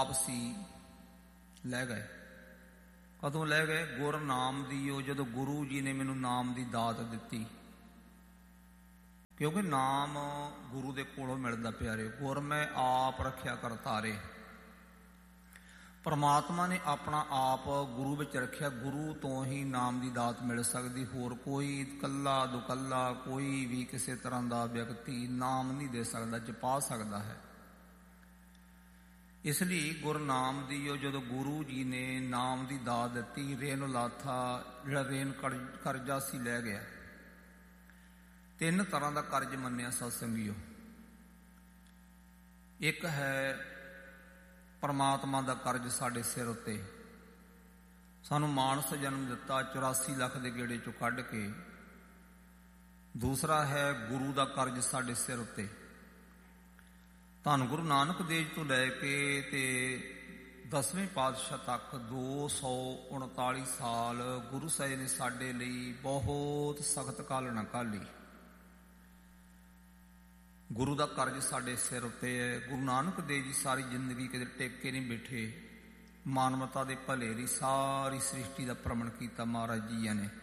ਵਾਪਸੀ ਲੈ ਗਏ। ਕਦੋਂ ਲੈ ਗਏ? ਗੁਰ ਨਾਮ ਦੀਓ, ਜਦੋਂ ਗੁਰੂ ਜੀ ਨੇ ਮੈਨੂੰ ਨਾਮ ਦੀ ਦਾਤ ਦਿੱਤੀ। ਕਿਉਂਕਿ ਨਾਮ ਗੁਰੂ ਦੇ ਕੋਲੋਂ ਮਿਲਦਾ ਪਿਆਰੇ। ਗੁਰ ਮੈਂ ਆਪ ਰੱਖਿਆ ਕਰਤਾਰੇ। ਪਰਮਾਤਮਾ ਨੇ ਆਪਣਾ ਆਪ ਗੁਰੂ ਵਿੱਚ ਰੱਖਿਆ। ਗੁਰੂ ਤੋਂ ਹੀ ਨਾਮ ਦੀ ਦਾਤ ਮਿਲ ਸਕਦੀ। ਹੋਰ ਕੋਈ ਇਕੱਲਾ ਦੁਕੱਲਾ ਕੋਈ ਵੀ ਕਿਸੇ ਤਰ੍ਹਾਂ ਦਾ ਵਿਅਕਤੀ ਨਾਮ ਨਹੀਂ ਦੇ ਸਕਦਾ, ਜਪਾ ਸਕਦਾ ਹੈ। ਇਸ ਲਈ ਗੁਰਨਾਮ ਦੀਓ, ਜਦੋਂ ਗੁਰੂ ਜੀ ਨੇ ਨਾਮ ਦੀ ਦਾਤ ਦਿੱਤੀ, ਰੇਨ ਲਾਥਾ ਜਿਹੜਾ ਰੇਨ ਕਰਜ਼ਾ ਸੀ ਲੈ ਗਿਆ। 3 ਤਰ੍ਹਾਂ ਦਾ ਕਰਜ਼ ਮੰਨਿਆ ਸਤਸੰਗੀਓ। ਇੱਕ ਹੈ ਪਰਮਾਤਮਾ ਦਾ ਕਰਜ਼ ਸਾਡੇ ਸਿਰ ਉੱਤੇ, ਸਾਨੂੰ ਮਾਨਸ ਜਨਮ ਦਿੱਤਾ 84 ਲੱਖ ਦੇ ਗੇੜੇ ਚੋਂ ਕੱਢ ਕੇ। ਦੂਸਰਾ ਹੈ ਗੁਰੂ ਦਾ ਕਰਜ਼ ਸਾਡੇ ਸਿਰ ਉੱਤੇ। ਧੰਨ ਗੁਰੂ ਨਾਨਕ ਦੇਵ ਤੋਂ ਲੈ ਕੇ ਤੇ 10ਵੇਂ ਪਾਤਸ਼ਾਹ ਤੱਕ 239 ਸਾਲ ਗੁਰੂ ਸਾਹਿਬ ਨੇ ਸਾਡੇ ਲਈ ਬਹੁਤ ਸਖਤ ਘਾਲਣਾ ਘਾਲੀ। ਗੁਰੂ ਦਾ ਕਰਜ਼ ਸਾਡੇ ਸਿਰ ਉੱਤੇ ਹੈ। ਗੁਰੂ ਨਾਨਕ ਦੇਵ ਜੀ ਸਾਰੀ ਜ਼ਿੰਦਗੀ ਕਿਤੇ ਟਿਕ ਕੇ ਨਹੀਂ ਬੈਠੇ। ਮਾਨਵਤਾ ਦੇ ਭਲੇ ਲਈ ਸਾਰੀ ਸ੍ਰਿਸ਼ਟੀ ਦਾ ਭ੍ਰਮਣ ਕੀਤਾ ਮਹਾਰਾਜ ਜੀ ਨੇ।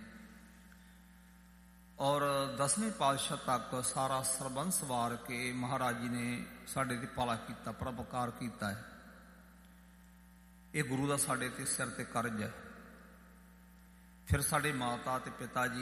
ਔਰ 10ਵੇਂ ਪਾਤਸ਼ਾਹ ਤੱਕ ਸਾਰਾ ਸਰਬੰਸ ਵਾਰ ਕੇ ਮਹਾਰਾਜ ਜੀ ਨੇ ਸਾਡੇ ਤੇ ਭਲਾ ਕੀਤਾ, ਪਰਉਪਕਾਰ ਕੀਤਾ ਹੈ। ਇਹ ਗੁਰੂ ਦਾ ਸਾਡੇ ਤੇ ਸਿਰ ਤੇ ਕਰਜ਼ ਹੈ। ਫਿਰ ਸਾਡੇ ਮਾਤਾ ਤੇ ਪਿਤਾ ਜੀ,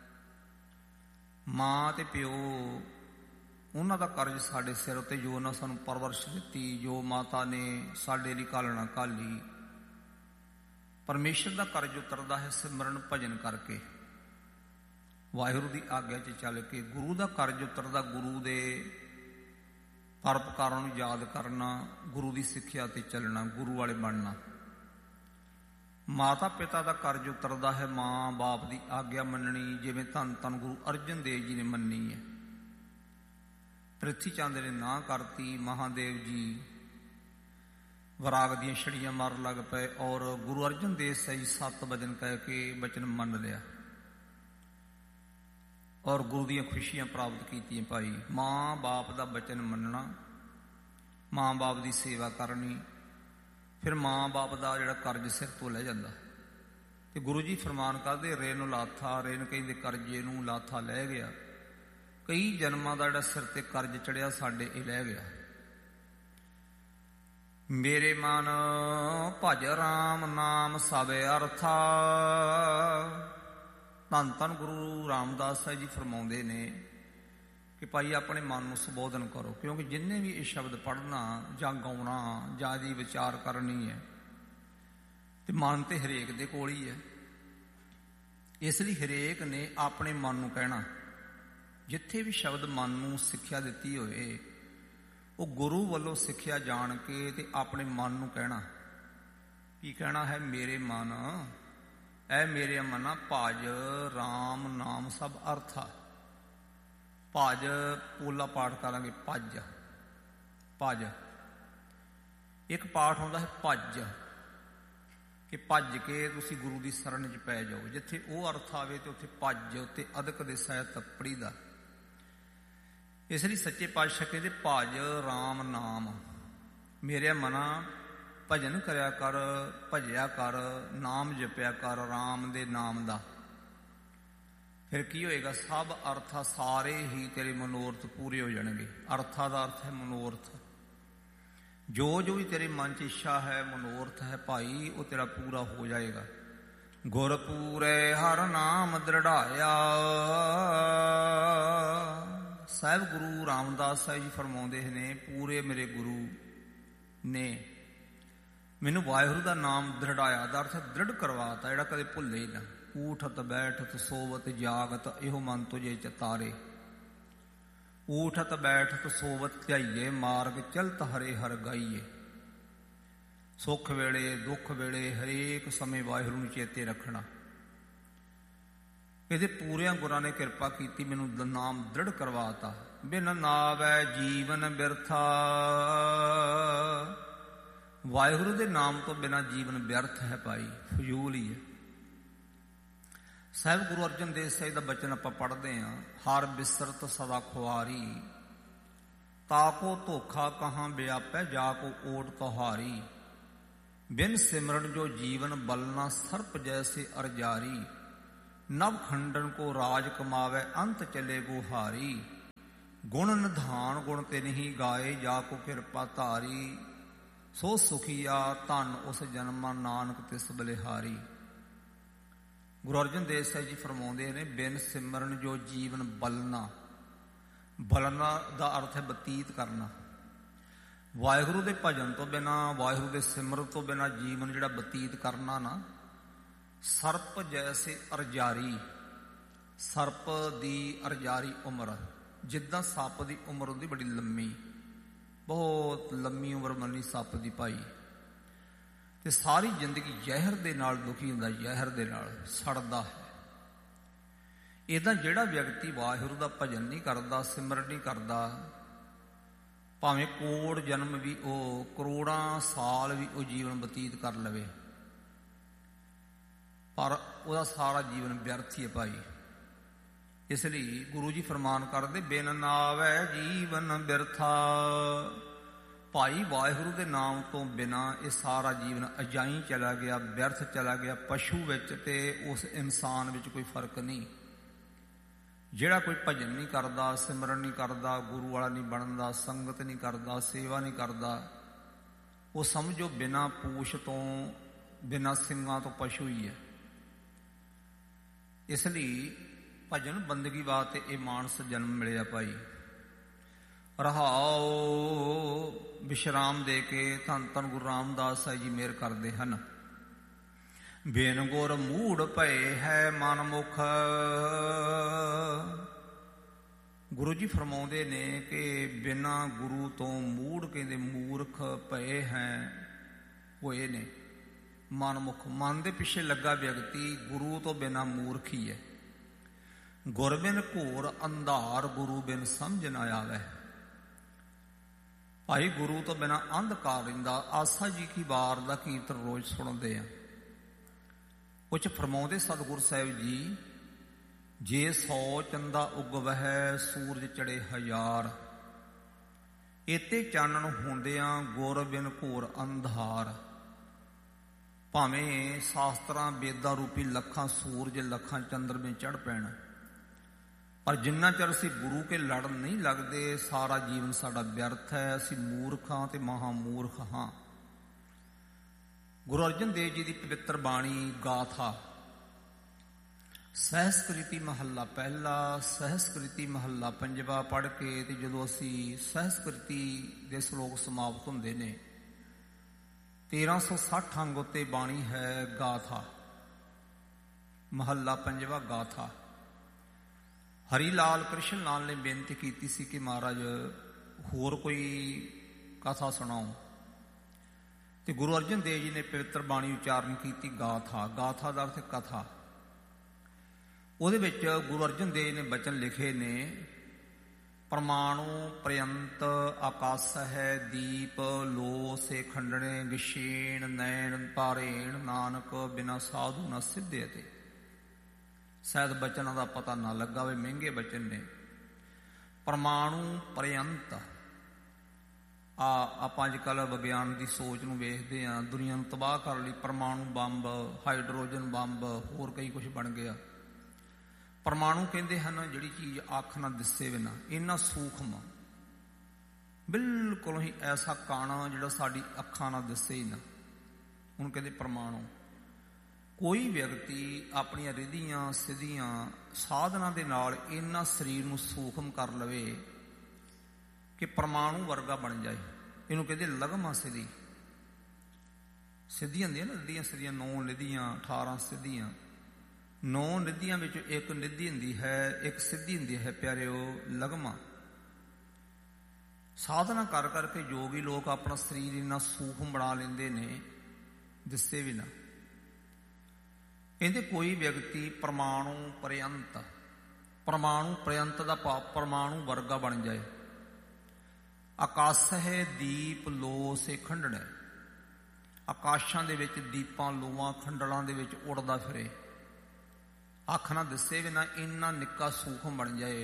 ਮਾਂ ਤੇ ਪਿਓ, ਉਹਨਾਂ ਦਾ ਕਰਜ਼ ਸਾਡੇ ਸਿਰ ਉੱਤੇ, ਜੋ ਉਹਨਾਂ ਸਾਨੂੰ ਪਰਵਰਿਸ਼ ਦਿੱਤੀ, ਜੋ ਮਾਤਾ ਨੇ ਸਾਡੇ ਲਈ ਘਾਲਣਾ ਘਾਲੀ। ਪਰਮੇਸ਼ਰ ਦਾ ਕਰਜ਼ ਉਤਰਦਾ ਹੈ ਸਿਮਰਨ ਭਜਨ ਕਰਕੇ, ਵਾਹਿਗੁਰੂ ਦੀ ਆਗਿਆ 'ਚ ਚੱਲ ਕੇ। ਗੁਰੂ ਦਾ ਕਰਜ਼ ਉਤਰਦਾ ਗੁਰੂ ਦੇ ਪਰਉਪਕਾਰਾਂ ਨੂੰ ਯਾਦ ਕਰਨਾ, ਗੁਰੂ ਦੀ ਸਿੱਖਿਆ ਤੇ ਚੱਲਣਾ, ਗੁਰੂ ਵਾਲੇ ਬਣਨਾ। ਮਾਤਾ ਪਿਤਾ ਦਾ ਕਰਜ਼ ਉਤਰਦਾ ਹੈ ਮਾਂ ਬਾਪ ਦੀ ਆਗਿਆ ਮੰਨਣੀ, ਜਿਵੇਂ ਧੰਨ ਧੰਨ ਗੁਰੂ ਅਰਜਨ ਦੇਵ ਜੀ ਨੇ ਮੰਨੀ ਹੈ। ਪ੍ਰਿਥੀ ਚੰਦ ਨੇ ਨਾ ਕਰਤੀ, ਮਹਾਦੇਵ ਜੀ ਵਿਰਾਗ ਦੀਆਂ ਛੜੀਆਂ ਮਾਰਨ ਲੱਗ ਪਏ ਔਰ ਗੁਰੂ ਅਰਜਨ ਦੇਵ ਸਾਹਿਬ 7 ਵਚਨ ਕਹਿ ਕੇ ਬਚਨ ਮੰਨ ਲਿਆ ਔਰ ਗੁਰੂ ਦੀਆਂ ਖੁਸ਼ੀਆਂ ਪ੍ਰਾਪਤ ਕੀਤੀਆਂ। ਭਾਈ ਮਾਂ ਬਾਪ ਦਾ ਬਚਨ ਮੰਨਣਾ, ਮਾਂ ਬਾਪ ਦੀ ਸੇਵਾ ਕਰਨੀ, ਫਿਰ ਮਾਂ ਬਾਪ ਦਾ ਜਿਹੜਾ ਕਰਜ਼ ਸਿਰ ਤੋਂ ਲੈ ਜਾਂਦਾ। ਤੇ ਗੁਰੂ ਜੀ ਫਰਮਾਨ ਕਰਦੇ, ਰੇਨ ਲਾਥਾ, ਰੇਨ ਕਹਿੰਦੇ ਕਰਜ਼ੇ ਨੂੰ, ਲਾਥਾ ਲੈ ਗਿਆ। ਕਈ ਜਨਮਾਂ ਦਾ ਜਿਹੜਾ ਸਿਰ ਤੇ ਕਰਜ਼ ਚੜਿਆ ਸਾਡੇ ਇਹ ਲੈ ਗਿਆ। ਮੇਰੇ ਮਨ ਭਜ ਰਾਮ ਨਾਮ ਸਭ ਅਰਥਾ। ਧੰਨ ਧੰਨ ਗੁਰੂ ਰਾਮਦਾਸ ਸਾਹਿਬ ਜੀ ਫਰਮਾਉਂਦੇ ਨੇ ਕਿ ਭਾਈ ਆਪਣੇ ਮਨ ਨੂੰ ਸੰਬੋਧਨ ਕਰੋ, ਕਿਉਂਕਿ ਜਿੰਨੇ ਵੀ ਇਹ ਸ਼ਬਦ ਪੜ੍ਹਨਾ ਜਾਂ ਗਾਉਣਾ ਜਾਂ ਇਹਦੀ ਵਿਚਾਰ ਕਰਨੀ ਹੈ ਤੇ ਮਨ ਤੇ ਹਰੇਕ ਦੇ ਕੋਲ ਹੀ ਹੈ। ਇਸ ਲਈ ਹਰੇਕ ਨੇ ਆਪਣੇ ਮਨ ਨੂੰ ਕਹਿਣਾ। ਜਿੱਥੇ ਵੀ ਸ਼ਬਦ ਮਨ ਨੂੰ ਸਿੱਖਿਆ ਦਿੱਤੀ ਹੋਏ, ਉਹ ਗੁਰੂ ਵੱਲੋਂ ਸਿੱਖਿਆ ਜਾਣ ਕੇ ਤੇ ਆਪਣੇ ਮਨ ਨੂੰ ਕਹਿਣਾ। ਕੀ ਕਹਿਣਾ ਹੈ? ਮੇਰੇ ਮਨ, ਐ ਮੇਰੇ ਮਨਾ ਭਜ ਰਾਮ ਨਾਮ ਸਭ ਅਰਥਾ। ਭਜ ਪੋਲਾ ਪਾਠ ਕਰਾਂਗੇ, ਭਜ ਭਜ। ਇੱਕ ਪਾਠ ਹੁੰਦਾ ਹੈ ਭਜ, ਕਿ ਭੱਜ ਕੇ ਤੁਸੀਂ ਗੁਰੂ ਦੀ ਸ਼ਰਨ 'ਚ ਪੈ ਜਾਓ। ਜਿੱਥੇ ਉਹ ਅਰਥ ਆਵੇ ਤੇ ਉੱਥੇ ਭੱਜ, ਉੱਤੇ ਅਦਕ ਦੇ ਸਹਿਤ ਪੜੀਦਾ। ਇਸ ਲਈ ਸੱਚੇ ਪਾਤਸ਼ਾਹ ਕਹਿੰਦੇ ਭਜ ਰਾਮ ਨਾਮ। ਮੇਰੇ ਮਨਾ ਭਜਨ ਕਰਿਆ ਕਰ, ਭਜਿਆ ਕਰ, ਨਾਮ ਜਪਿਆ ਕਰ ਰਾਮ ਦੇ ਨਾਮ ਦਾ। ਫਿਰ ਕੀ ਹੋਏਗਾ? ਸਭ ਅਰਥਾ, ਸਾਰੇ ਹੀ ਤੇਰੇ ਮਨੋਰਥ ਪੂਰੇ ਹੋ ਜਾਣਗੇ। ਅਰਥਾ ਦਾ ਅਰਥ ਹੈ ਮਨੋਰਥ। ਜੋ ਜੋ ਵੀ ਤੇਰੇ ਮਨ 'ਚ ਇੱਛਾ ਹੈ, ਮਨੋਰਥ ਹੈ ਭਾਈ, ਉਹ ਤੇਰਾ ਪੂਰਾ ਹੋ ਜਾਏਗਾ। ਗੁਰ ਪੂਰੇ ਹਰ ਨਾਮ ਦ੍ਰਿੜਾਇਆ। ਸਾਹਿਬ ਗੁਰੂ ਰਾਮਦਾਸ ਸਾਹਿਬ ਜੀ ਫਰਮਾਉਂਦੇ ਨੇ, ਪੂਰੇ ਮੇਰੇ ਗੁਰੂ ਨੇ ਮੈਨੂੰ ਵਾਹਿਗੁਰੂ ਦਾ ਨਾਮ ਦ੍ਰਿੜਾਇਆ ਦਾ ਅਰਥ ਦ੍ਰਿੜ ਕਰਵਾਤਾ, ਜਿਹੜਾ ਕਦੇ ਭੁੱਲੇ ਹੀ ਨਾ। ਊਠਤ ਬੈਠਤ ਸੋਵਤ ਜਾਗਤ ਇਹੋ ਮਨ ਤੁਝੇ ਚਤਾਰੇ। ਊਠਤ ਬੈਠਤ ਸੋਵਤ ਧਿਆਈਏ, ਮਾਰਗ ਚਲਤ ਹਰੇ ਹਰ ਗਾਈਏ। ਸੁੱਖ ਵੇਲੇ ਦੁੱਖ ਵੇਲੇ ਹਰੇਕ ਸਮੇਂ ਵਾਹਿਗੁਰੂ ਨੂੰ ਚੇਤੇ ਰੱਖਣਾ। ਇਹਦੇ ਪੂਰਿਆਂ ਗੁਰਾਂ ਨੇ ਕਿਰਪਾ ਕੀਤੀ, ਮੈਨੂੰ ਨਾਮ ਦ੍ਰਿੜ ਕਰਵਾਤਾ। ਬਿਨ ਨਾਵੈ ਜੀਵਨ ਬਿਰਥਾ। ਵਾਹਿਗੁਰੂ ਦੇ ਨਾਮ ਤੋਂ ਬਿਨਾਂ ਜੀਵਨ ਵਿਅਰਥ ਹੈ ਭਾਈ, ਫਜ਼ੂਲ ਹੀ ਹੈ। ਸਾਹਿਬ ਗੁਰੂ ਅਰਜਨ ਦੇਵ ਸਾਹਿਬ ਦਾ ਬਚਨ ਆਪਾਂ ਪੜ੍ਹਦੇ ਹਾਂ, ਹਰ ਬਿਸਰਤ ਸਦਾ ਖੁਆਰੀ। ਤਾਕੋ ਧੋਖਾ ਕਹਾਂ ਵਿਆਪੈ, ਜਾ ਕੋ ਓਟ ਤੁਹਾਰੀ। बिन सिमरन जो जीवन बलना सर्प जैसे अर्जारी। नव खंडन को राज कमावे अंत चले गुहारी। गुण निधान गुण तिन ही गाए जाको कृपा धारी। सो सुखिया धन उस जन्मा नानक तिस बलिहारी। गुरु अर्जन देव साहिब जी फरमाउंदे ने बिन सिमरन जो जीवन बलना। बलना का अर्थ है बतीत करना। वाहिगुरु के भजन तो बिना, वाहिगुरु के सिमरन तो बिना जीवन जिहड़ा बतीत करना ना, सर्प जैसे अर्जारी। सर्प दी अर्जारी उम्र, जिद्दां सप की उम्र उहदी बड़ी लम्मी, बहुत लम्मी उम्र मनी सप की भाई, ते सारी जिंदगी जहर दे नाल दुखी हुंदा, जहर दे नाल सड़दा है। इदां जिहड़ा व्यक्ति वाहिगुरु दा भजन नहीं करदा, सिमरन नहीं करदा, भावें कोड़ जन्म भी वो, करोड़ां साल भी वो जीवन बतीत कर लवे, पर वह सारा जीवन व्यर्थ ही है भाई। इसलिए गुरु जी फरमान करते बिन नावै जीवन बिरथा। भाई वाहिगुरु के नाम तो बिना ये सारा जीवन अजाई चला गया, व्यर्थ चला गया। पशु विच ते उस इंसान विच कोई फर्क नहीं। ਜਿਹੜਾ कोई भजन नहीं करता, सिमरन नहीं करता, गुरु वाला नहीं बनता, संगत नहीं करता, सेवा नहीं करता, वो समझो बिना पूछ तो, बिना सिंगां तो पशु ही है। इसलिए भजन बंदगी वास्ते ये मानस जन्म मिले भाई। रहाओ विश्राम दे के धन धन गुरु रामदास साहिब जी मेहर करते हैं। बिन गुर मूढ़ भय है मन मुख। गुरु जी फरमाउंदे ने कि बिना गुरु तो मूढ़ कहते मूर्ख भय हैं होए ने। मनमुख मन के पिछे लगा व्यक्ति गुरु तो बिना मूर्ख ही है। गुर बिन घोर अंधार गुरु बिन समझ न आवे। भाई गुरु तो बिना अंधकार रहिंदा। आसा जी की वार का कीर्तन रोज सुनते हैं। कुछ फरमाउंदे सतगुरु साहिब जी, जे 100 चंदा उगवह सूरज चढ़े 1000। इते चानन होंदियां गुर बिन घोर अंधार। भावें शास्त्रां वेदां रूपी लखां सूरज लखां चंद्र में चढ़ पैण, पर जिन्ना चਿਰ ਅਸੀਂ गुरु के लड़ नहीं लगते सारा जीवन साडा व्यर्थ है। ਅਸੀਂ मूर्ख हाँ ते महामूर्ख हाँ। गुरु अर्जन देव जी की पवित्र बाणी गाथा सहस्कृति महला पहला, सहस्कृति महला पंजवा पढ़ के ते जदों असी सहस्कृति के श्लोक समाप्त होंदे ने 1360 अंग उत्ते बाणी है गाथा। महला पंजवा गाथा। हरि लाल कृष्ण लाल ने बेनती की सी कि महाराज होर कोई कथा सुनाओ। तो गुरु अर्जन देव जी ने पवित्र बाणी उच्चारण की गाथा। गाथा का अर्थ कथा। उहदे विच गुरु अर्जन देव ने बचन लिखे ने, परमाणु पर्यंत आकाश है दीप लो से खंडने गिशेण नैन पारेण नानक बिना साधु न सिद्धयते। शायद बचन का पता ना लगा वे, महंगे बचन ने। परमाणु पर्यंत आप अजकल विज्ञान की सोच में वेखते हैं, दुनिया को तबाह करने लई परमाणु बंब, हाइड्रोजन बंब, होर कई कुछ बन गया। परमाणु कहते हैं जिहड़ी चीज़ अख ना दिसे बिना, इन्ना सूक्ष्म बिल्कुल ही ऐसा काना जिहड़ा साडी अखां ना दिसे ही ना, उन्हें कहते परमाणु। कोई व्यक्ति अपनी रिधियां सिद्धियां साधना दे नाल इन्ना शरीर नूं सूक्ष्म कर लवे कि परमाणु वर्गा बन जाए। इनू कहते लगमा सिद्धि। सिद्धियां होंदियां ना, रिधियां सिद्धियां 9 निधियां 18 सिद्धियां। 9 निधियां विच एक निधि हुंदी है, एक सिद्धि हुंदी है प्यारिओ लगमा। साधना कर करके योगी लोग अपना शरीर इन्ना सूक्ष्म बना लेंदे ने, दिसे भी ना। कहते कोई व्यक्ति परमाणु पर्यंत, परमाणु पर्यंत का भाव परमाणु वर्गा बन जाए। आकाश है दीप लो से खंडण। आकाशां दे विच दीपां लोआं खंडलां दे विच उड़दा फिरे, अख ना दिसे बिना इन्ना निक्का सूक्ष्म बन जाए।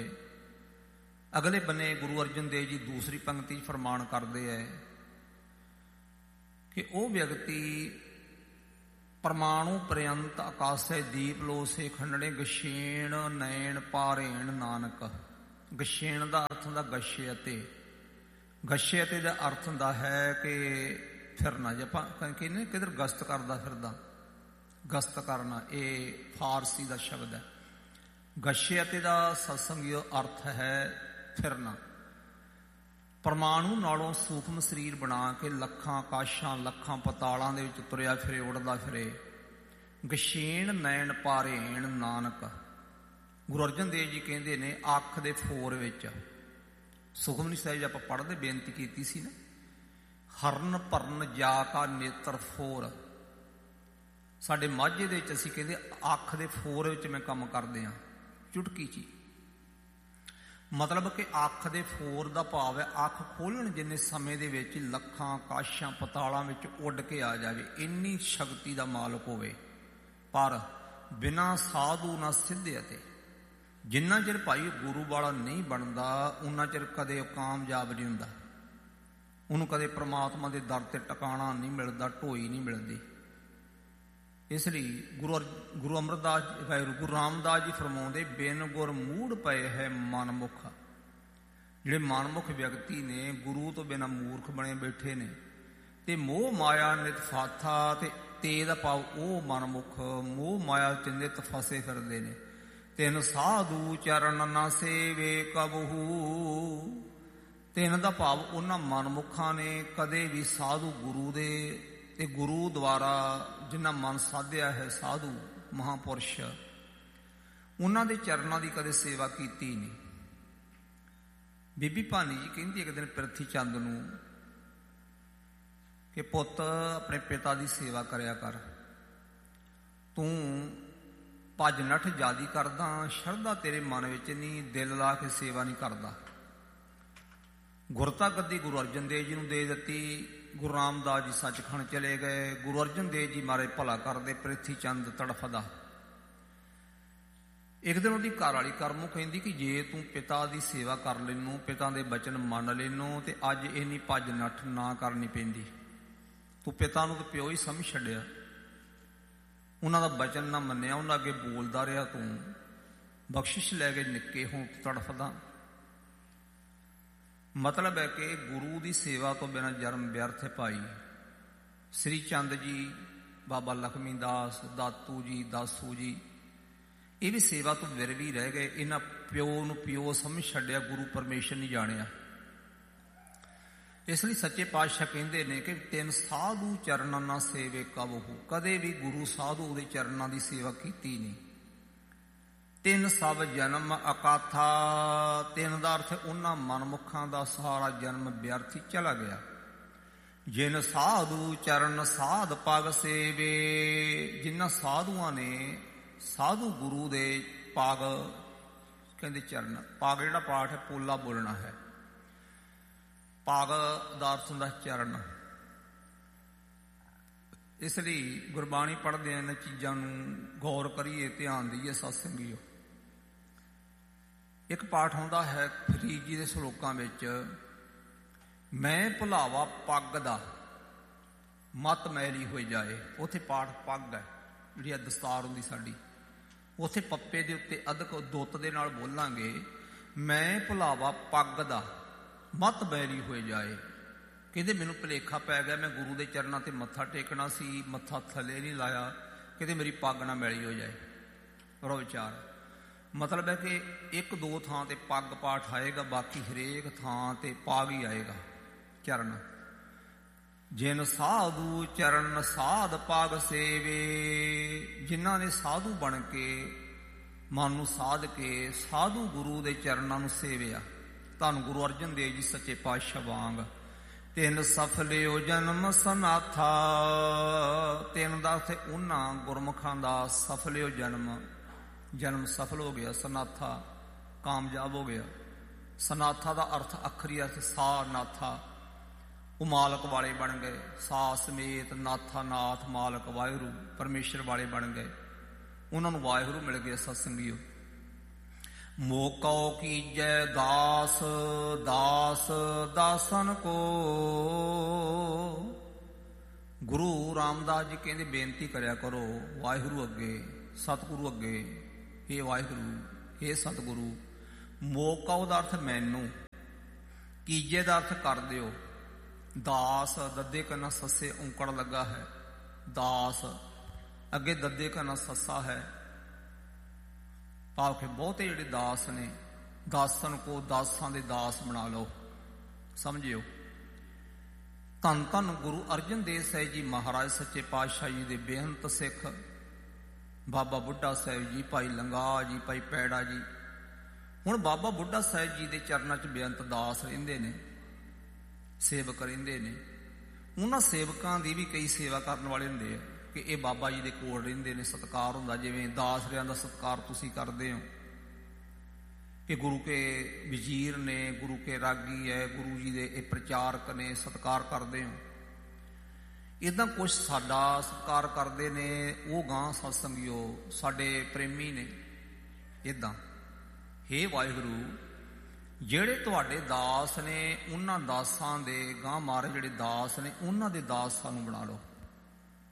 अगले बने गुरु अर्जन देव जी दूसरी पंक्ति फरमान करते हैं ਕਿ ਉਹ ਵਿਅਕਤੀ ਪਰਮਾਣੂ ਪ੍ਰਯੰਤ ਆਕਾਸ਼ੇ ਦੀਪ ਲੋਸੇ ਖੰਡਣੇ ਗਸ਼ੇਣ ਨੈਣ ਪਾਰੇਣ ਨਾਨਕ। ਗਸ਼ੇਣ ਦਾ ਅਰਥ ਹੁੰਦਾ ਗਸ਼ੇ ਅਤੇ, ਗਸ਼ੇ ਅਤੇ ਦਾ ਅਰਥ ਹੁੰਦਾ ਹੈ ਕਿ ਫਿਰਨਾ। ਜੇ ਆਪਾਂ ਕਹਿੰਦੇ ਕਿਧਰ ਗਸਤ ਕਰਦਾ ਫਿਰਦਾ, ਗਸਤ ਕਰਨਾ, ਇਹ ਫਾਰਸੀ ਦਾ ਸ਼ਬਦ ਹੈ। ਗਸ਼ੇ ਅਤੇ ਦਾ ਸਤਸੰਗੀ ਅਰਥ ਹੈ ਫਿਰਨਾ। ਪਰਮਾਣੂ ਨਾਲੋਂ ਸੂਖਮ ਸਰੀਰ ਬਣਾ ਕੇ ਲੱਖਾਂ ਆਕਾਸ਼ਾਂ ਲੱਖਾਂ ਪਤਾਲਾਂ ਦੇ ਵਿੱਚ ਤੁਰਿਆ ਫਿਰੇ, ਉੜਦਾ ਫਿਰੇ। ਗਸ਼ੇਣ ਨੈਣ ਪਾਰੇਣ ਨਾਨਕ। ਗੁਰੂ ਅਰਜਨ ਦੇਵ ਜੀ ਕਹਿੰਦੇ ਨੇ ਅੱਖ ਦੇ ਫੋਰ ਵਿੱਚ, ਸੁਖਮਨੀ ਸਾਹਿਬ ਆਪਾਂ ਪੜ੍ਹਦੇ ਬੇਨਤੀ ਕੀਤੀ ਸੀ ਨਾ, ਹਰਨ ਭਰਨ ਜਾ ਕਾ ਨੇਤਰ ਫੋਰ। ਸਾਡੇ ਮਾਝੇ ਦੇ ਵਿੱਚ ਅਸੀਂ ਕਹਿੰਦੇ ਅੱਖ ਦੇ ਫੋਰ ਵਿੱਚ ਮੈਂ ਕੰਮ ਕਰਦੇ ਹਾਂ, ਚੁਟਕੀ 'ਚ। ਮਤਲਬ ਕਿ ਅੱਖ ਦੇ ਫੋਰ ਦਾ ਭਾਵ ਹੈ ਅੱਖ ਖੋਲ੍ਹਣ ਜਿੰਨੇ ਸਮੇਂ ਦੇ ਵਿੱਚ ਲੱਖਾਂ ਆਕਾਸ਼ਾਂ ਪਤਾਲਾਂ ਵਿੱਚ ਉੱਡ ਕੇ ਆ ਜਾਵੇ, ਇੰਨੀ ਸ਼ਕਤੀ ਦਾ ਮਾਲਕ ਹੋਵੇ। ਪਰ ਬਿਨਾਂ ਸਾਧੂ ਨਾ ਸਿੱਧੇ। ਅਤੇ ਜਿੰਨਾ ਚਿਰ ਭਾਈ ਗੁਰੂ ਵਾਲਾ ਨਹੀਂ ਬਣਦਾ ਉਨਾ ਚਿਰ ਕਦੇ ਉਹ ਕਾਮਯਾਬ ਨਹੀਂ ਹੁੰਦਾ। ਉਹਨੂੰ ਕਦੇ ਪ੍ਰਮਾਤਮਾ ਦੇ ਦਰ ਤੇ ਟਿਕਾਣਾ ਨਹੀਂ ਮਿਲਦਾ, ਢੋਈ ਨਹੀਂ ਮਿਲਦੀ। ਇਸ ਲਈ ਗੁਰੂ ਅਮਰਦਾਸ ਗੁਰੂ ਰਾਮਦਾਸ ਜੀ ਫਰਮਾਉਂਦੇ, ਬਿਨ ਗੁਰ ਮੂੜ ਪਏ ਹੈ ਮਨਮੁਖ। ਜਿਹੜੇ ਮਨਮੁਖ ਵਿਅਕਤੀ ਨੇ ਗੁਰੂ ਤੋਂ ਬਿਨਾਂ ਮੂਰਖ ਬਣੇ ਬੈਠੇ ਨੇ। ਤੇ ਮੋਹ ਮਾਇਆ ਨਿਤ ਫਾਥਾ, ਤੇ ਦਾ ਭਾਵ ਉਹ ਮਨਮੁਖ ਮੋਹ ਮਾਇਆ ਚ ਨਿਤ ਫਸੇ ਫਿਰਦੇ ਨੇ। ਤਿੰਨ ਸਾਧੂ ਚਰਨ ਨਾ ਸੇਵੇ ਕਬਹੂ। ਤਿੰਨ ਦਾ ਭਾਵ ਉਹਨਾਂ ਮਨਮੁਖਾਂ ਨੇ ਕਦੇ ਵੀ ਸਾਧੂ ਗੁਰੂ ਦੇ ਤੇ ਗੁਰੂ ਦੁਆਰਾ ਜਿਨ੍ਹਾਂ ਮਨ ਸਾਧਿਆ ਹੈ, ਸਾਧੂ ਮਹਾਂਪੁਰਸ਼, ਉਹਨਾਂ ਦੇ ਚਰਨਾਂ ਦੀ ਕਦੇ ਸੇਵਾ ਕੀਤੀ ਨਹੀਂ। ਬੀਬੀ ਭਾਨੀ ਜੀ ਕਹਿੰਦੀ ਇੱਕ ਦਿਨ ਪ੍ਰਿਥੀ ਚੰਦ ਨੂੰ ਕਿ ਪੁੱਤ ਆਪਣੇ ਪਿਤਾ ਦੀ ਸੇਵਾ ਕਰਿਆ ਕਰ, ਤੂੰ ਭੱਜ ਨੱਠ ਜ਼ਿਆਦੀ ਕਰਦਾ, ਸ਼ਰਧਾ ਤੇਰੇ ਮਨ ਵਿੱਚ ਨਹੀਂ, ਦਿਲ ਲਾ ਕੇ ਸੇਵਾ ਨਹੀਂ ਕਰਦਾ। ਗੁਰਤਾ ਗੱਦੀ ਗੁਰੂ ਅਰਜਨ ਦੇਵ ਜੀ ਨੂੰ ਦੇ ਦਿੱਤੀ। ਗੁਰੂ ਰਾਮਦਾਸ ਜੀ ਸੱਚਖੰਡ ਚਲੇ ਗਏ। ਗੁਰੂ ਅਰਜਨ ਦੇਵ ਜੀ ਮਾਰੇ ਭਲਾ ਕਰਦੇ, ਪ੍ਰਿਥੀ ਚੰਦ ਤੜਫਦਾ। ਇੱਕ ਦਿਨ ਉਹਦੀ ਘਰ ਵਾਲੀ ਕਰਮੋਂ ਕਹਿੰਦੀ ਕਿ ਜੇ ਤੂੰ ਪਿਤਾ ਦੀ ਸੇਵਾ ਕਰ ਲੈਨੋ, ਪਿਤਾ ਦੇ ਬਚਨ ਮੰਨ ਲੈਨੋ, ਤੇ ਅੱਜ ਇੰਨੀ ਭੱਜ ਨੱਠ ਨਾ ਕਰਨੀ ਪੈਂਦੀ। ਤੂੰ ਪਿਤਾ ਨੂੰ ਤਾਂ ਪਿਓ ਹੀ ਸਮਝ ਛੱਡਿਆ, ਉਹਨਾਂ ਦਾ ਬਚਨ ਨਾ ਮੰਨਿਆ, ਉਹਨਾਂ ਅੱਗੇ ਬੋਲਦਾ ਰਿਹਾ, ਤੂੰ ਬਖਸ਼ਿਸ਼ ਲੈ ਕੇ ਨਿੱਕੇ ਹੋਂ ਤੜਫਦਾ। ਮਤਲਬ ਹੈ ਕਿ ਗੁਰੂ ਦੀ ਸੇਵਾ ਤੋਂ ਬਿਨਾਂ ਜਨਮ ਵਿਅਰਥ ਹੈ ਭਾਈ। ਸ੍ਰੀ ਚੰਦ ਜੀ, ਬਾਬਾ ਲਖਮੀ ਦਾਸ, ਦਾਤੂ ਜੀ, ਦਾਸੂ ਜੀ, ਇਹ ਵੀ ਸੇਵਾ ਤੋਂ ਵਿਰਵੀ ਰਹਿ ਗਏ। ਇਹਨਾਂ ਪਿਓ ਨੂੰ ਪਿਓ ਸਮਝ ਛੱਡਿਆ, ਗੁਰੂ ਪਰਮੇਸ਼ਰ ਨਹੀਂ ਜਾਣਿਆ। ਇਸ ਲਈ ਸੱਚੇ ਪਾਤਸ਼ਾਹ ਕਹਿੰਦੇ ਨੇ ਕਿ ਤਿੰਨ ਸਾਧੂ ਚਰਨਾਂ ਨਾ ਸੇਵੇ ਕਬਹੂ। ਕਦੇ ਵੀ ਗੁਰੂ ਸਾਧੂ ਦੇ ਚਰਨਾਂ ਦੀ ਸੇਵਾ ਕੀਤੀ ਨਹੀਂ। ਤਿੰਨ ਸਭ ਜਨਮ ਅਕਾਥਾ। ਤਿੰਨ ਦਾ ਅਰਥ ਉਹਨਾਂ ਮਨਮੁਖਾਂ ਦਾ ਸਾਰਾ ਜਨਮ ਵਿਅਰਥੀ ਚਲਾ ਗਿਆ। ਜਿਨ ਸਾਧੂ ਚਰਨ ਸਾਧ ਪਗ ਸੇਵੇ। ਜਿਨ੍ਹਾਂ ਸਾਧੂਆਂ ਨੇ ਸਾਧੂ ਗੁਰੂ ਦੇ ਪਗ, ਕਹਿੰਦੇ ਚਰਨ, ਪਗ ਜਿਹੜਾ ਪਾਠ ਹੈ ਪੋਲਾ ਬੋਲਣਾ ਹੈ। ਪਗ ਦਾ ਅਰਥ ਹੁੰਦਾ ਚਰਨ। ਇਸ ਲਈ ਗੁਰਬਾਣੀ ਪੜ੍ਹਦੇ ਇਹਨਾਂ ਚੀਜ਼ਾਂ ਨੂੰ ਗੌਰ ਕਰੀਏ, ਧਿਆਨ ਦਈਏ ਸਤਸੰਗੀਓ। ਇੱਕ ਪਾਠ ਹੁੰਦਾ ਹੈ ਫਰੀਦ ਜੀ ਦੇ ਸ਼ਲੋਕਾਂ ਵਿੱਚ, ਮੈਂ ਭੁਲਾਵਾ ਪੱਗ ਦਾ ਮਤ ਮੈਲੀ ਹੋਈ ਜਾਏ। ਉੱਥੇ ਪਾਠ ਪੱਗ ਹੈ, ਜਿਹੜੀ ਦਸਤਾਰ ਹੁੰਦੀ ਸਾਡੀ। ਉੱਥੇ ਪੱਪੇ ਦੇ ਉੱਤੇ ਅਧਕ ਦੁੱਤ ਦੇ ਨਾਲ ਬੋਲਾਂਗੇ, ਮੈਂ ਭੁਲਾਵਾ ਪੱਗ ਦਾ ਮਤ ਮੈਲੀ ਹੋਏ ਜਾਏ। ਕਹਿੰਦੇ ਮੈਨੂੰ ਭੁਲੇਖਾ ਪੈ ਗਿਆ, ਮੈਂ ਗੁਰੂ ਦੇ ਚਰਨਾਂ ਤੇ ਮੱਥਾ ਟੇਕਣਾ ਸੀ, ਮੱਥਾ ਥੱਲੇ ਨਹੀਂ ਲਾਇਆ, ਕਿਤੇ ਮੇਰੀ ਪੱਗ ਨਾ ਮੈਲੀ ਹੋ ਜਾਏ। ਰੋ ਵਿਚਾਰ। ਮਤਲਬ ਹੈ ਕਿ ਇੱਕ ਦੋ ਥਾਂ ਤੇ ਪੱਗ ਪਾਠ ਆਏਗਾ, ਬਾਕੀ ਹਰੇਕ ਥਾਂ ਤੇ ਪੱਗ ਹੀ ਆਏਗਾ, ਚਰਨ। ਜਿਨ ਸਾਧੂ ਚਰਨ ਸਾਧ ਪਗ ਸੇਵੇ। ਜਿਨ੍ਹਾਂ ਨੇ ਸਾਧੂ ਬਣ ਕੇ ਮਨ ਨੂੰ ਸਾਧ ਕੇ ਸਾਧੂ ਗੁਰੂ ਦੇ ਚਰਨਾਂ ਨੂੰ ਸੇਵਿਆ। ਧੰਨ ਗੁਰੂ ਅਰਜਨ ਦੇਵ ਜੀ ਸੱਚੇ ਪਾਤਸ਼ਾਹ ਵਾਂਗ। ਤਿੰਨ ਸਫਲਿਓ ਜਨਮ ਸਨਾਥਾ। ਤਿੰਨ ਦਾ ਉੱਥੇ ਉਹਨਾਂ ਗੁਰਮੁਖਾਂ ਦਾ ਸਫਲਿਓ ਜਨਮ, ਜਨਮ ਸਫਲ ਹੋ ਗਿਆ। ਸਨਾਥਾ ਕਾਮਯਾਬ ਹੋ ਗਿਆ। ਸਨਾਥਾ ਦਾ ਅਰਥ ਅੱਖਰੀ ਅਰਥ ਸਾ ਨਾਥਾ, ਉਹ ਮਾਲਕ ਵਾਲੇ ਬਣ ਗਏ। ਸਾ ਸਮੇਤ ਨਾਥਾ, ਨਾਥ ਮਾਲਕ ਵਾਹਿਗੁਰੂ ਪਰਮੇਸ਼ਰ ਵਾਲੇ ਬਣ ਗਏ। ਉਹਨਾਂ ਨੂੰ ਵਾਹਿਗੁਰੂ ਮਿਲ ਗਿਆ। ਸਤਸੰਗੀਓ, ਮੋਕਉ ਕੀਜੈ ਦਾਸ ਦਾਸ ਦਾਸਨ ਕੋ। ਗੁਰੂ ਰਾਮਦਾਸ ਜੀ ਕਹਿੰਦੇ ਬੇਨਤੀ ਕਰਿਆ ਕਰੋ ਵਾਹਿਗੁਰੂ ਅੱਗੇ, ਸਤਿਗੁਰੂ ਅੱਗੇ, ਹੇ ਵਾਹਿਗੁਰੂ, ਹੇ ਸਤਿਗੁਰੂ। ਮੋਕਾ ਉਹਦਾ ਅਰਥ ਮੈਨੂੰ, ਕੀਜੇ ਦਾ ਅਰਥ ਕਰ ਦਿਓ। ਦਾਸ ਦੱਦੇ ਕੰਨਾ ਸੱਸੇ ਔਂਕੜ ਲੱਗਾ ਹੈ, ਦਾਸ ਅੱਗੇ ਦੱਦੇ ਕੰਨਾ ਸੱਸਾ ਹੈ। ਭਾਵ ਕਿ ਬਹੁਤੇ ਜਿਹੜੇ ਦਾਸ ਨੇ, ਦਾਸਨ ਕੋ ਦਾਸਾਂ ਦੇ ਦਾਸ ਬਣਾ ਲਓ, ਸਮਝਿਓ। ਧੰਨ ਧੰਨ ਗੁਰੂ ਅਰਜਨ ਦੇਵ ਸਾਹਿਬ ਜੀ ਮਹਾਰਾਜ ਸੱਚੇ ਪਾਤਸ਼ਾਹ ਜੀ ਦੇ ਬੇਅੰਤ ਸਿੱਖ, ਬਾਬਾ ਬੁੱਢਾ ਸਾਹਿਬ ਜੀ, ਭਾਈ ਲੰਗਾ ਜੀ, ਭਾਈ ਪੈੜਾ ਜੀ। ਹੁਣ ਬਾਬਾ ਬੁੱਢਾ ਸਾਹਿਬ ਜੀ ਦੇ ਚਰਨਾਂ 'ਚ ਬੇਅੰਤ ਦਾਸ ਰਹਿੰਦੇ ਨੇ, ਸੇਵਕ ਰਹਿੰਦੇ ਨੇ। ਉਹਨਾਂ ਸੇਵਕਾਂ ਦੀ ਵੀ ਕਈ ਸੇਵਾ ਕਰਨ ਵਾਲੇ ਹੁੰਦੇ ਆ ਕਿ ਇਹ ਬਾਬਾ ਜੀ ਦੇ ਕੋਲ ਰਹਿੰਦੇ ਨੇ, ਸਤਿਕਾਰ ਹੁੰਦਾ। ਜਿਵੇਂ ਦਾਸਰਿਆਂ ਦਾ ਸਤਿਕਾਰ ਤੁਸੀਂ ਕਰਦੇ ਹੋ ਕਿ ਗੁਰੂ ਕੇ ਵਜ਼ੀਰ ਨੇ, ਗੁਰੂ ਕੇ ਰਾਗੀ ਹੈ, ਗੁਰੂ ਜੀ ਦੇ ਇਹ ਪ੍ਰਚਾਰਕ ਨੇ, ਸਤਿਕਾਰ ਕਰਦੇ ਹੋ। ਇੱਦਾਂ ਕੁਛ ਸਾਡਾ ਸਤਿਕਾਰ ਕਰਦੇ ਨੇ, ਉਹ ਗਾਂ ਸਤਸੰਗਿਓ ਸਾਡੇ ਪ੍ਰੇਮੀ ਨੇ। ਇੱਦਾਂ ਹੇ ਵਾਹਿਗੁਰੂ, ਜਿਹੜੇ ਤੁਹਾਡੇ ਦਾਸ ਨੇ ਉਹਨਾਂ ਦਾਸਾਂ ਦੇ ਗਾਂ ਮਾਰੇ ਜਿਹੜੇ ਦਾਸ ਨੇ, ਉਹਨਾਂ ਦੇ ਦਾਸ ਸਾਨੂੰ ਬਣਾ ਲਓ।